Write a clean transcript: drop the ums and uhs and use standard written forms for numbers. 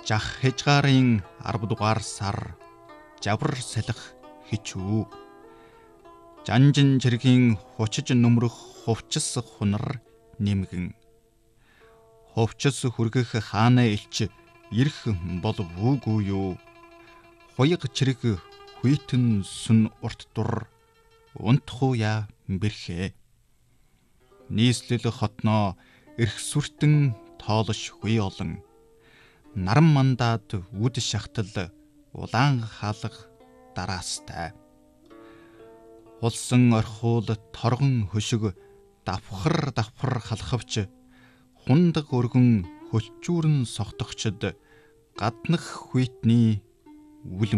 Жах хежгаарын 10 дугаар сар жавар салхи хичүү. Жанжин жиргийн хучиж нүмрэх хувцас хунар нэмгэн. Хувцас хүргэх хаана илч ирэх бол вүүгүй юу. Хуйг чирэг хүйтэн сүн урт дур унтхуя бэрхэ. Нийслэл хотноо эрх сүртэн тоолш хуй олон. Наран мандаад үд шахтал улаан хаалга дараастай. Улсан орхиул торгон хөшиг давхар халхавч хундаг өргөн хөлчүүрэн согтогчд гаднах хүйтний үл